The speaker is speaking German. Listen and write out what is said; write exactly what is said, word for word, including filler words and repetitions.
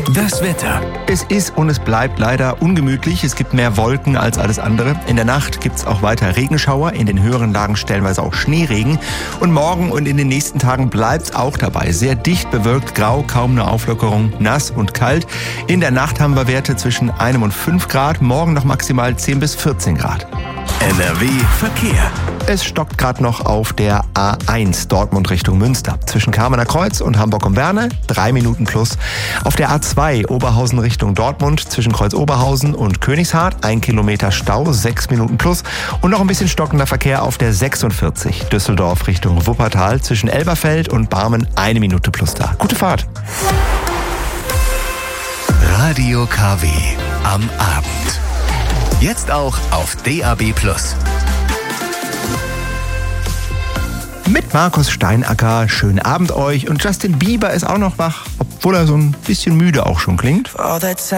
Das Wetter. Es ist und es bleibt leider ungemütlich. Es gibt mehr Wolken als alles andere. In der Nacht gibt es auch weiter Regenschauer, in den höheren Lagen stellenweise auch Schneeregen. Und morgen und in den nächsten Tagen bleibt es auch dabei. Sehr dicht bewölkt, grau, kaum eine Auflockerung, nass und kalt. In der Nacht haben wir Werte zwischen einem und fünf Grad, morgen noch maximal zehn bis vierzehn Grad. N R W Verkehr. Es stockt gerade noch auf der A eins Dortmund Richtung Münster. Zwischen Kamener Kreuz und Hamburg um Werne, drei Minuten plus. Auf der A zwei Oberhausen Richtung Dortmund zwischen Kreuz Oberhausen und Königshardt, ein Kilometer Stau, sechs Minuten plus. Und noch ein bisschen stockender Verkehr auf der sechsundvierzig Düsseldorf Richtung Wuppertal zwischen Elberfeld und Barmen, eine Minute plus da. Gute Fahrt. Radio K W am Abend. Jetzt auch auf D A B plus. Mit Markus Steinacker, schönen Abend euch. Und Justin Bieber ist auch noch wach, obwohl er so ein bisschen müde auch schon klingt.